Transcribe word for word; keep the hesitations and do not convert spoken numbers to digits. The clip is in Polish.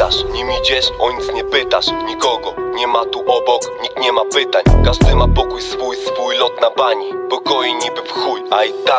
pytasz, nim idziesz, o nic nie pytasz. Nikogo nie ma tu obok, nikt nie ma pytań. Każdy ma pokój swój, swój lot na bani. Pokoi niby w chuj, a i tak